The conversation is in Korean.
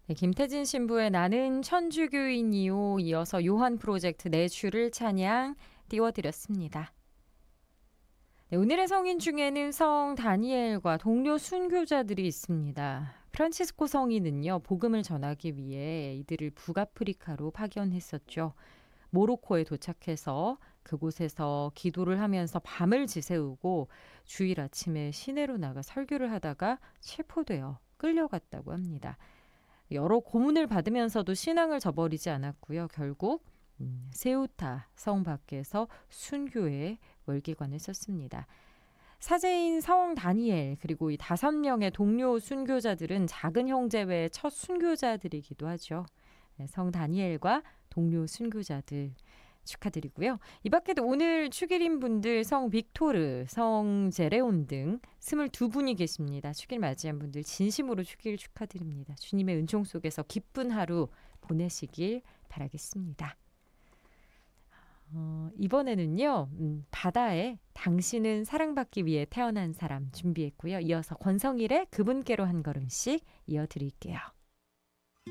네, 김태진 신부의 나는 천주교인이요 이어서 요한 프로젝트 내 주를 찬양 띄워드렸습니다. 네, 오늘의 성인 중에는 성 다니엘과 동료 순교자들이 있습니다. 프란치스코 성인은요, 복음을 전하기 위해 이들을 북아프리카로 파견했었죠. 모로코에 도착해서 그곳에서 기도를 하면서 밤을 지새우고 주일 아침에 시내로 나가 설교를 하다가 체포되어 끌려갔다고 합니다. 여러 고문을 받으면서도 신앙을 저버리지 않았고요. 결국 세우타 성 밖에서 순교의 월기관을 썼습니다. 사제인 성 다니엘 그리고 이 5명의 동료 순교자들은 작은 형제 외의 첫 순교자들이기도 하죠. 네, 성 다니엘과 동료 순교자들 축하드리고요. 이 밖에도 오늘 축일인 분들 성 빅토르, 성 제레온 등 22분이 계십니다. 축일 맞이한 분들 진심으로 축일 축하드립니다. 주님의 은총 속에서 기쁜 하루 보내시길 바라겠습니다. 이번에는요. 바다에 당신은 사랑받기 위해 태어난 사람 준비했고요. 이어서 권성일의 그분께로 한 걸음씩 이어드릴게요.